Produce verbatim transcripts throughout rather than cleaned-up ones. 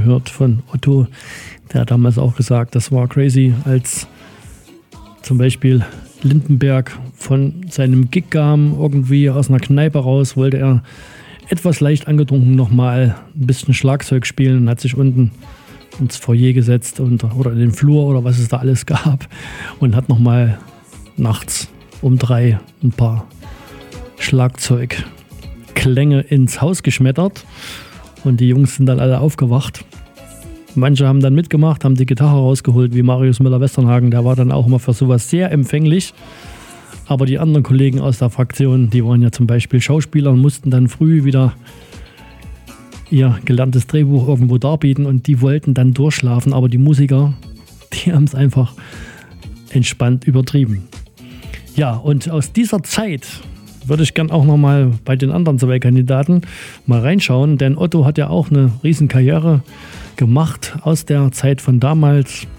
gehört von Otto. Der hat damals auch gesagt, das war crazy, als zum Beispiel Lindenberg von seinem Gig kam, irgendwie aus einer Kneipe raus, wollte er etwas leicht angetrunken nochmal ein bisschen Schlagzeug spielen und hat sich unten ins Foyer gesetzt und, oder in den Flur oder was es da alles gab und hat nochmal nachts um drei ein paar Schlagzeugklänge ins Haus geschmettert und die Jungs sind dann alle aufgewacht. Manche haben dann mitgemacht, haben die Gitarre rausgeholt, wie Marius Müller-Westernhagen, der war dann auch immer für sowas sehr empfänglich. Aber die anderen Kollegen aus der Fraktion, die waren ja zum Beispiel Schauspieler und mussten dann früh wieder ihr gelerntes Drehbuch irgendwo darbieten und die wollten dann durchschlafen, aber die Musiker, die haben es einfach entspannt übertrieben. Ja, und aus dieser Zeit würde ich gern auch nochmal bei den anderen zwei Kandidaten mal reinschauen, denn Otto hat ja auch eine riesen Karriere gemacht aus der Zeit von damals.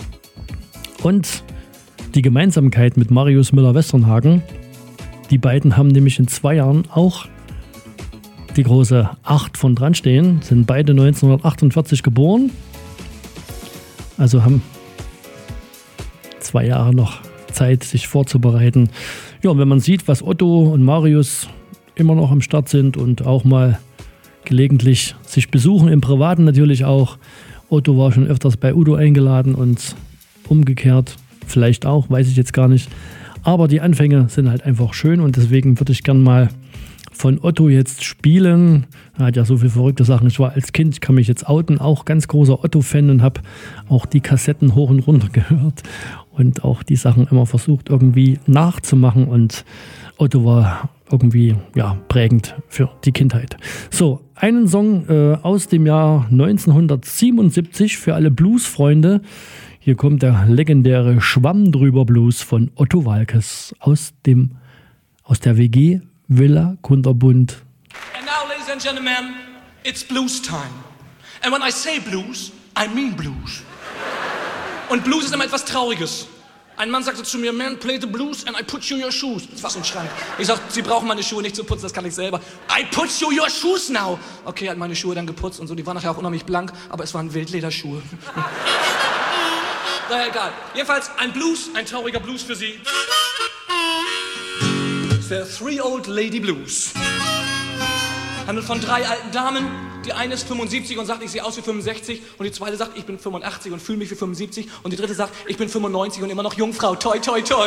Und die Gemeinsamkeit mit Marius Müller-Westernhagen, die beiden haben nämlich in zwei Jahren auch die große acht von dran stehen, sind beide neunzehnhundertachtundvierzig geboren, also haben zwei Jahre noch Zeit, sich vorzubereiten. Ja, und wenn man sieht, was Otto und Marius immer noch am Start sind und auch mal gelegentlich sich besuchen, im Privaten natürlich auch. Otto war schon öfters bei Udo eingeladen und umgekehrt vielleicht auch, weiß ich jetzt gar nicht. Aber die Anfänge sind halt einfach schön und deswegen würde ich gern mal von Otto jetzt spielen. Er hat ja so viele verrückte Sachen. Ich war als Kind, ich kann mich jetzt outen, auch ganz großer Otto-Fan und habe auch die Kassetten hoch und runter gehört und auch die Sachen immer versucht irgendwie nachzumachen und Otto war irgendwie ja, prägend für die Kindheit. So, einen Song äh, aus dem Jahr neunzehnhundertsiebenundsiebzig für alle Blues-Freunde. Hier kommt der legendäre Schwamm drüber Blues von Otto Waalkes aus, dem, aus der W G Villa Kunterbund. And now, ladies and gentlemen, it's blues time. And when I say blues, I mean blues. Und Blues ist immer etwas Trauriges. Ein Mann sagte zu mir, man, play the blues and I put you your shoes. Das war so ein Schrank. Ich sag, Sie brauchen meine Schuhe nicht zu putzen, das kann ich selber. I put you your shoes now. Okay, er hat meine Schuhe dann geputzt und so. Die waren nachher auch unheimlich blank, aber es waren Wildlederschuhe. Naja, egal. Jedenfalls ein Blues, ein trauriger Blues für Sie. The Three Old Lady Blues. Handelt von drei alten Damen. Die eine ist fünfundsiebzig und sagt, ich sehe aus wie fünfundsechzig. Und die zweite sagt, ich bin fünfundachtzig und fühle mich wie fünfundsiebzig. Und die dritte sagt, ich bin fünfundneunzig und immer noch Jungfrau. Toi, toi, toi.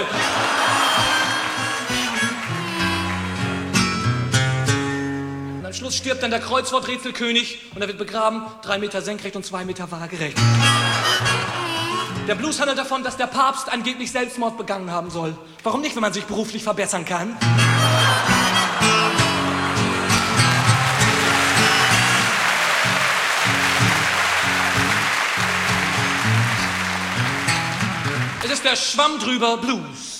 Und am Schluss stirbt dann der Kreuzworträtselkönig und er wird begraben, drei Meter senkrecht und zwei Meter waagerecht. Der Blues handelt davon, dass der Papst angeblich Selbstmord begangen haben soll. Warum nicht, wenn man sich beruflich verbessern kann? Es ist der Schwamm drüber Blues.